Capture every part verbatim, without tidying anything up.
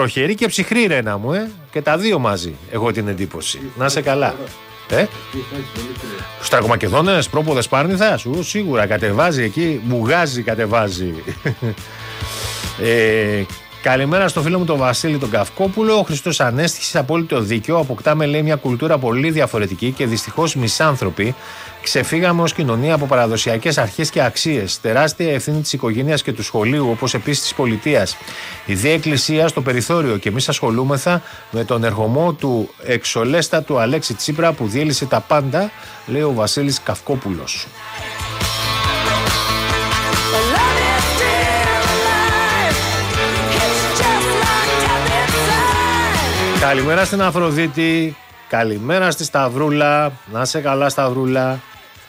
Βροχερή και ψυχρή ρένα μου, ε. Και τα δύο μαζί, έχω την εντύπωση. Να σε καλά. Ε? Στραγωμακεδόνες, πρόποδες Πάρνηθας, ου, σίγουρα κατεβάζει εκεί, μπουγάζει, κατεβάζει. ε, καλημέρα στο φίλο μου τον Βασίλη τον Καυκόπουλο. Ο Χριστός Ανέστησης, απόλυτο δίκιο. Αποκτάμε, λέει, μια κουλτούρα πολύ διαφορετική και δυστυχώς μισάνθρωποι. Ξεφύγαμε ως κοινωνία από παραδοσιακές αρχές και αξίες. Τεράστια ευθύνη της οικογένειας και του σχολείου, όπως επίσης της πολιτείας. Η Δία Εκκλησία στο περιθώριο και εμείς ασχολούμεθα με τον ερχομό του εξολέστατου Αλέξη Τσίπρα που διέλυσε τα πάντα, λέει ο Βασίλης Καυκόπουλος. Καλημέρα στην Αφροδίτη, καλημέρα στη Σταυρούλα, να σε καλά Σταυρούλα.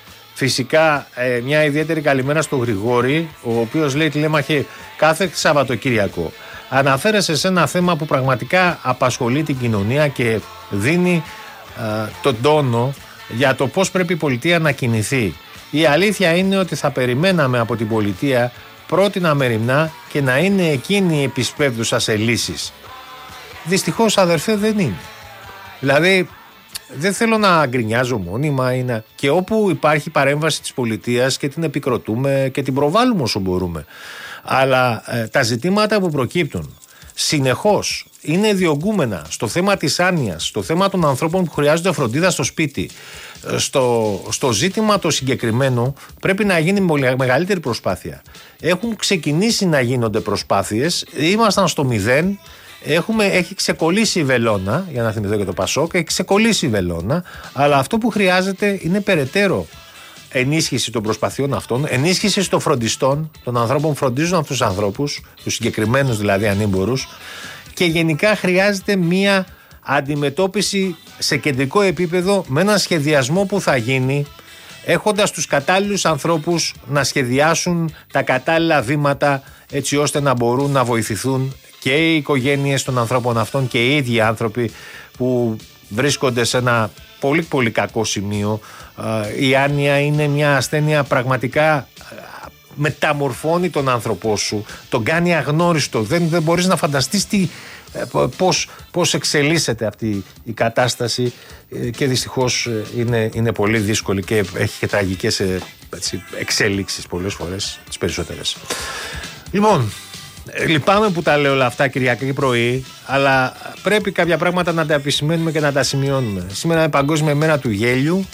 Φυσικά ε, μια ιδιαίτερη καλημέρα στο Γρηγόρη, ο οποίος λέει τηλέμαχε κάθε Σαββατοκύριακο. Αναφέρεσαι σε ένα θέμα που πραγματικά απασχολεί την κοινωνία και δίνει ε, τον τόνο για το πώς πρέπει η πολιτεία να κινηθεί. Η αλήθεια είναι ότι θα περιμέναμε από την πολιτεία πρώτη να μεριμνά και να είναι εκείνη η επισπεύδουσα σε λύσεις. Δυστυχώς, αδερφέ, δεν είναι. Δηλαδή, δεν θέλω να γκρινιάζω μόνιμα ή να... και όπου υπάρχει παρέμβαση της πολιτείας και την επικροτούμε και την προβάλλουμε όσο μπορούμε. Αλλά ε, τα ζητήματα που προκύπτουν συνεχώς είναι διωγγούμενα στο θέμα της άνοιας, στο θέμα των ανθρώπων που χρειάζονται φροντίδα στο σπίτι. Στο, στο ζήτημα το συγκεκριμένο πρέπει να γίνει μεγαλύτερη προσπάθεια. Έχουν ξεκινήσει να γίνονται προσπάθειες, ήμασταν στο μηδέν. Έχουμε, έχει ξεκολλήσει η βελόνα, για να θυμηθώ και το Πασόκ, έχει ξεκολλήσει η βελόνα, αλλά αυτό που χρειάζεται είναι περαιτέρω ενίσχυση των προσπαθειών αυτών, ενίσχυση των φροντιστών, των ανθρώπων που φροντίζουν αυτούς τους ανθρώπους, τους συγκεκριμένους δηλαδή ανήμπορους, και γενικά χρειάζεται μία αντιμετώπιση σε κεντρικό επίπεδο με έναν σχεδιασμό που θα γίνει έχοντας τους κατάλληλους ανθρώπους να σχεδιάσουν τα κατάλληλα βήματα έτσι ώστε να μπορούν να βοηθηθούν και οι οικογένειες των ανθρώπων αυτών και οι ίδιοι άνθρωποι που βρίσκονται σε ένα πολύ πολύ κακό σημείο. Η άνοια είναι μια ασθένεια πραγματικά μεταμορφώνει τον άνθρωπό σου, τον κάνει αγνώριστο, δεν, δεν μπορείς να φανταστείς τι, πώς, πώς εξελίσσεται αυτή η κατάσταση και δυστυχώς είναι, είναι πολύ δύσκολη και έχει και τραγικές έτσι, εξέλιξεις πολλές φορές, τις περισσότερες. Λοιπόν, λυπάμαι που τα λέω όλα αυτά Κυριακή πρωί, αλλά πρέπει κάποια πράγματα να τα επισημαίνουμε και να τα σημειώνουμε. Σήμερα είναι Παγκόσμια ημέρα του γέλιου.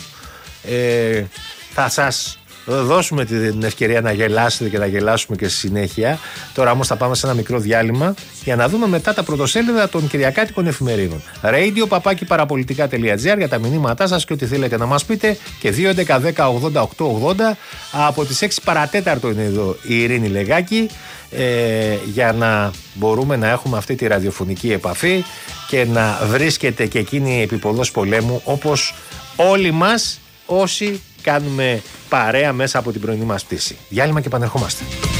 Ε, θα σας δώσουμε την ευκαιρία να γελάσετε και να γελάσουμε και στη συνέχεια. Τώρα όμως θα πάμε σε ένα μικρό διάλειμμα για να δούμε μετά τα πρωτοσέλιδα των κυριακάτικων εφημερίδων. radio παπάκι παραπολιτικά τελεία τζι άρ για τα μηνύματά σας και ό,τι θέλετε να μας πείτε, και δύο έντεκα δέκα ογδόντα οκτώ ογδόντα. Από τις έξι παρατέταρτο είναι εδώ η Ειρήνη Λεγάκη, ε, για να μπορούμε να έχουμε αυτή τη ραδιοφωνική επαφή και να βρίσκεται και εκείνη η επιποδός πολέμου, όπως όλοι μας όσοι κάνουμε παρέα μέσα από την πρωινή μας πτήση. Διάλειμμα και επανερχόμαστε.